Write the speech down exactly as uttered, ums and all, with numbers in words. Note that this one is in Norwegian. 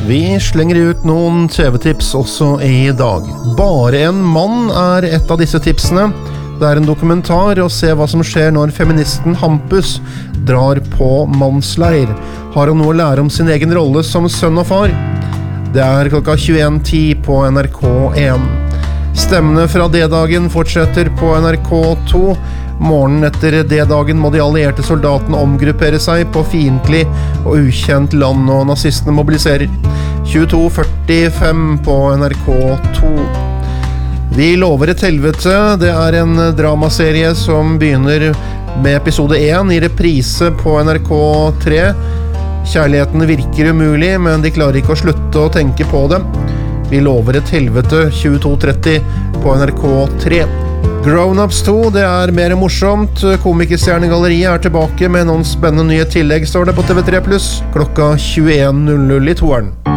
Vi slenger ut noen T V-tips også i dag. Bare en mann er et av disse tipsene. Det er en dokumentar å se hva som skjer når feministen Hampus drar på mannsleir. Har han noe å lære om sin egen rolle som sønn og far? Det er klokka tjueen ti på N R K én. Stemmene fra D-dagen fortsetter på N R K to. Morgenen etter D-dagen må de allierte soldatene omgruppere seg på fiendtlig og ukjent land, og nazistene mobiliserer. tjueto førtifem på N R K to. Vi lover et helvete. Det er en dramaserie som begynner med episode én i reprise på N R K tre. Kjærligheten virker umulig, men de klarer ikke å slutte å tenke på det. Vi lover et helvete tjueto tretti på N R K tre. Grown-ups to, det er mer morsomt. Komikerstjernegalleriet er tilbake med noen spennende nye tillegg, står det på T V tre pluss, klokka tjueen null null i toeren.